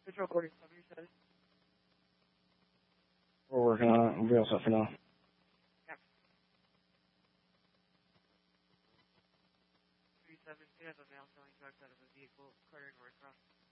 Patrol quarters, cover your status. We're working on it. We'll be all set for now. Yep. 37, you have a male selling drugs out of a vehicle, Carter Northcross.